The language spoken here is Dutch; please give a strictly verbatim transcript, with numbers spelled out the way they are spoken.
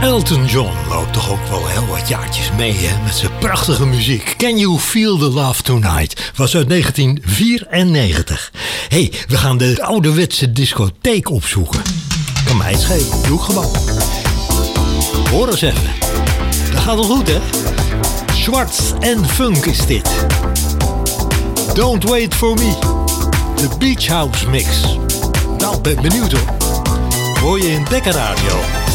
Elton John loopt toch ook wel heel wat jaartjes mee, hè? Met zijn prachtige muziek. Can You Feel the Love Tonight? Was uit negentien vierennegentig. Hé, hey, we gaan de ouderwetse discotheek opzoeken. Kan mij het schelen, doe ik gewoon. Hoor eens even. Dat gaat wel goed, hè? Schwartz en Funk is dit. Don't Wait For Me. De Beach House Mix. Nou, ben benieuwd hoor. Hoor je in Dekkerradio.